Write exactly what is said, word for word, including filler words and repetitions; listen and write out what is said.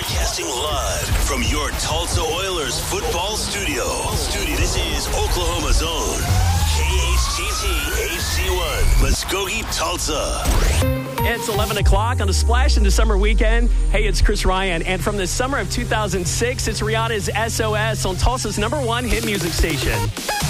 Broadcasting live from your Tulsa Oilers football studio. Studio. This is Oklahoma's own K H T T H C one, Muskogee, Tulsa. It's eleven o'clock on a Splash into Summer weekend. Hey, it's Chris Ryan. And from the summer of two thousand six, it's Rihanna's S O S on Tulsa's number one hit music station.